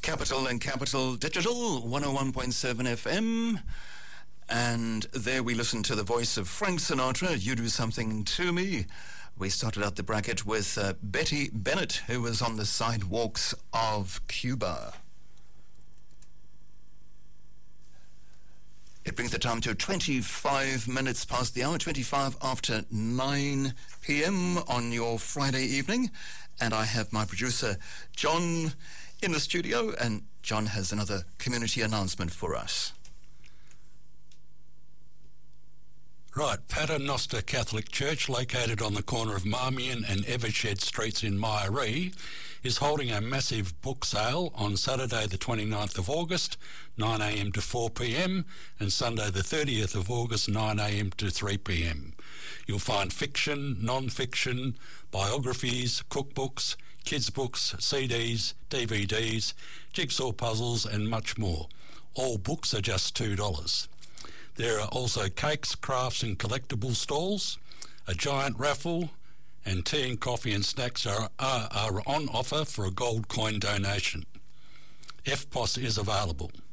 Capital and Capital Digital, 101.7 FM. And there we listen to the voice of Frank Sinatra, You Do Something to Me. We started out the bracket with Betty Bennett, who was on the sidewalks of Cuba. It brings the time to 25 minutes past the hour, 25 after 9 p.m. on your Friday evening. And I have my producer, John, in the studio. And John has another community announcement for us. Right, Paternoster Catholic Church, located on the corner of Marmion and Evershed Streets in Myaree, is holding a massive book sale on Saturday the 29th of August, 9am to 4pm, and Sunday the 30th of August, 9am to 3pm. You'll find fiction, non-fiction, biographies, cookbooks, kids' books, CDs, DVDs, jigsaw puzzles and much more. All books are just $2. There are also cakes, crafts and collectible stalls, a giant raffle, and tea and coffee and snacks are on offer for a gold coin donation. FPOS is available.